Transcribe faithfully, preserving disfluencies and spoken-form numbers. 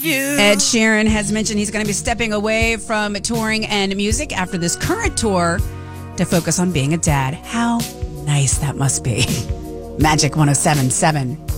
Ed Sheeran has mentioned he's going to be stepping away from touring and music after this current tour to focus on being a dad. How nice that must be. Magic one oh seven point seven.